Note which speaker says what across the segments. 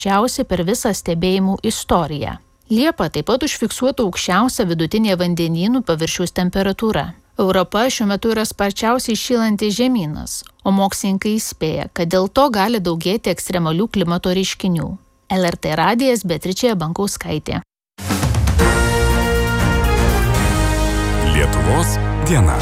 Speaker 1: didžiausi per visą stebėjimų istoriją. Liepą taip pat užfiksuota aukščiausia vidutinė vandenynų paviršiaus temperatūra. Europa šiuo metu yra sparčiausiai šylantis žemynas, o mokslininkai įspėja, kad dėl to gali daugėti ekstremalių klimato reiškinių. LRT radijas Beatričė Bankauskaitė.
Speaker 2: Lietuvos diena.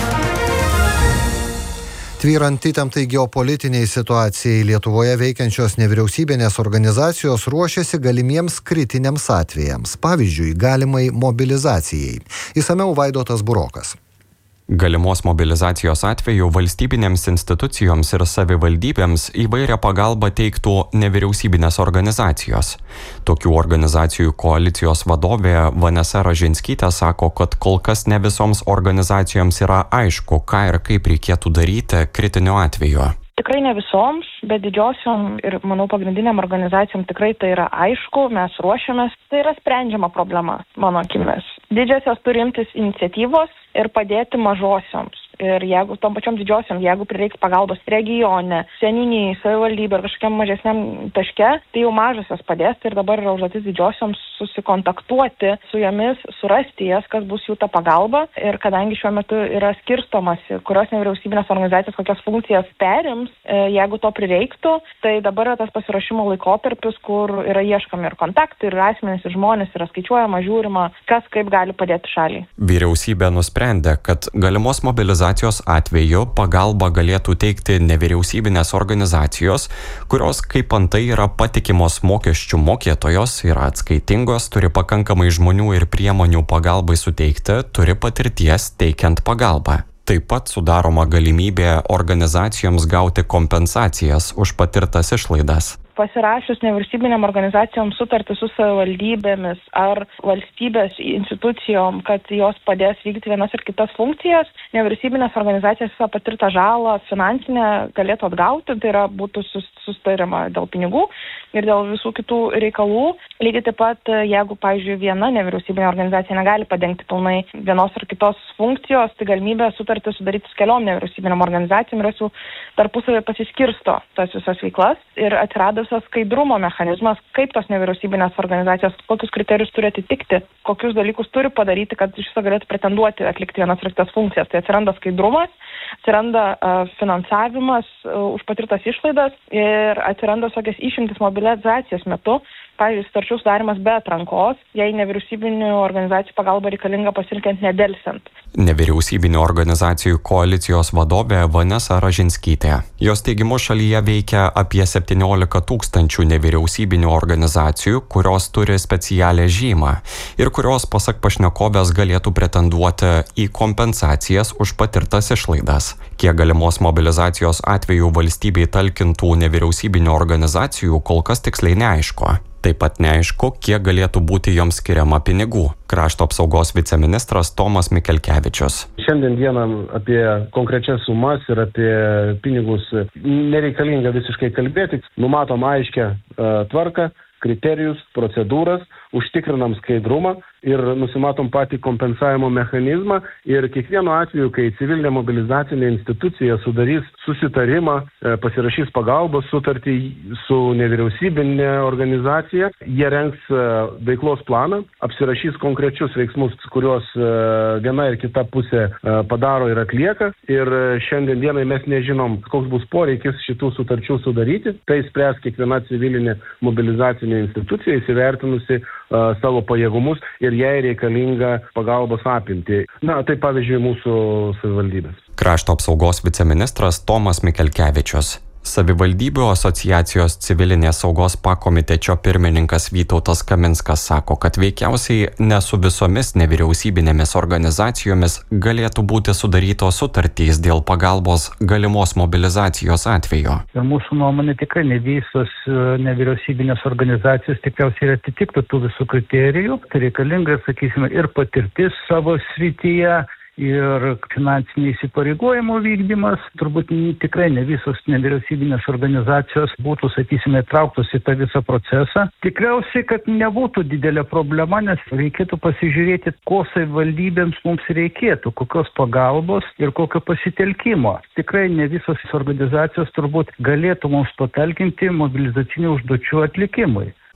Speaker 3: Tvyrant įtemptai geopolitiniai situacijai, Lietuvoje veikiančios nevyriausybinės organizacijos ruošiasi galimiems kritiniams atvejams, pavyzdžiui, galimai mobilizacijai. Išsamiau Vaidotas Burokas.
Speaker 4: Galimos mobilizacijos atveju valstybinėms institucijoms ir savivaldybėms įvairią pagalbą teiktų nevyriausybinės organizacijos. Tokių organizacijų koalicijos vadovė Vanesa Ražinskytė sako, kad kol kas ne visoms organizacijoms yra aišku, ką ir kaip reikėtų daryti kritiniu atveju.
Speaker 5: Tikrai ne visoms, bet didžiosiom ir, manau, pagrindiniam organizacijom tikrai tai yra aišku, mes ruošiamės, tai yra sprendžiama problema, mano akimis. Didžiosios turi imtis iniciatyvos ir padėti mažosioms. Ir jeigu tom pačiom didžiosiom, jeigu prireiks pagalbos regione, seniūnijai, savivaldybė ar kažkokiam mažesniam taške, tai jau mažosios padės ir dabar yra užduotis didžiosioms susikontaktuoti su jomis, surasti jas, kas bus jų ta pagalba. Ir kadangi šiuo metu yra skirstomasi, kurios nevyriausybinės organizacijos kokias funkcijas perims, jeigu to prireiktų, tai dabar yra tas pasiruošimo laikotarpis, kur yra ieškami ir kontaktai, ir asmenys, ir žmonės, yra skaičiuojama, žiūrima, kas kaip gali padėti šaliai.
Speaker 4: Vyriausybė nusprendė, kad galimos mobilizacijos atveju pagalbą galėtų teikti nevyriausybinės organizacijos, kurios kaip antai yra patikimos mokesčių mokėtojos, yra atskaitingos, turi pakankamai žmonių ir priemonių pagalbai suteikti, turi patirties teikiant pagalbą. Taip pat sudaroma galimybė organizacijoms gauti kompensacijas už patirtas išlaidas.
Speaker 5: Pasirašius nevyriausybinėm organizacijom sutartį su savivaldybėmis ar valstybės institucijom, kad jos padės vykdyti vienas ir kitas funkcijas, nevyriausybinės organizacijos visą patirtą žalą finansinę galėtų atgauti, tai yra būtų susitarima dėl pinigų ir dėl visų kitų reikalų. Lygiai taip pat, jeigu, pavyzdžiui, viena nevyriausybinė organizacija negali padengti pilnai vienos ar kitos funkcijos, tai galimybė sutartį sudaryti su keliom nevyriausybinėm organizacijom ir jos tarpusavį pasiskirsto tas visas veiklas ir atsirado skaidrumo mechanizmas, kaip tos nevyriausybinės organizacijos, kokius kriterijus turi atitikti, kokius dalykus turi padaryti, kad iš viso galėtų pretenduoti atlikti vienas ar kitas funkcijas. Tai atsiranda skaidrumas, atsiranda finansavimas už patirtas išlaidas ir atsiranda tokias išimtis mobilizacijos metu. Pavyzdžiui, sutarčių sudarimas be atrankos, jei nevyriausybinių organizacijų pagalba reikalinga pasirinkant nedelsiant.
Speaker 4: Nevyriausybinių organizacijų koalicijos vadovė Vanesa Ražinskytė. Jos teigimu šalyje veikia apie 17 000 nevyriausybinių organizacijų, kurios turi specialią žymą ir kurios, pasak pašnekovės, galėtų pretenduoti į kompensacijas už patirtas išlaidas. Kiek galimos mobilizacijos atveju valstybei talkintų nevyriausybinių organizacijų kol kas tiksliai neaišku. Taip pat neaišku, kiek galėtų būti joms skiriama pinigų. Krašto apsaugos viceministras Tomas Mikelkevičius.
Speaker 6: Šiandien dieną apie konkrečias sumas ir apie pinigus nereikalinga visiškai kalbėti. Numatom aiškę tvarką, kriterijus, procedūras, užtikrinam skaidrumą ir nusimatom patį kompensavimo mechanizmą ir kiekvienu atveju, kai civilinė mobilizacinė institucija sudarys susitarimą, pasirašys pagalbos sutartį su nevyriausybinė organizacija, jie rengs veiklos planą, apsirašys konkrečius veiksmus, kuriuos viena ir kita pusė padaro ir atlieka ir šiandien dienai mes nežinom, koks bus poreikis šitų sutarčių sudaryti, tai spręs kiekviena civilinė mobilizacinė institucija įsivertinusi savo pajėgumus ir jai reikalinga pagalbos apimti. Na, tai pavyzdžiui mūsų savivaldybės.
Speaker 4: Krašto apsaugos viceministras Tomas Mikelkevičius. Savivaldybių asociacijos civilinės saugos pakomitečio pirmininkas Vytautas Kaminskas sako, kad veikiausiai ne su visomis nevyriausybinėmis organizacijomis galėtų būti sudarytos sutartys dėl pagalbos galimos mobilizacijos atveju.
Speaker 7: Ir mūsų nuomonė tikrai ne visos nevyriausybinės organizacijos tikriausiai atitiktų tų visų kriterijų. Tai reikalinga, sakysime, ir patirtis savo srityje, ir finansiniai įsipareigojimų vykdymas. Turbūt tikrai ne visos nevyriausybinės organizacijos būtų, sakysime, įtrauktos į tą visą procesą. Tikriausiai, kad nebūtų didelė problema, nes reikėtų pasižiūrėti, ko savivaldybėms mums reikėtų, kokios pagalbos ir kokio pasitelkimo. Tikrai ne visos organizacijos turbūt galėtų mums patalkinti mobilizacinių užduočių atlikimui.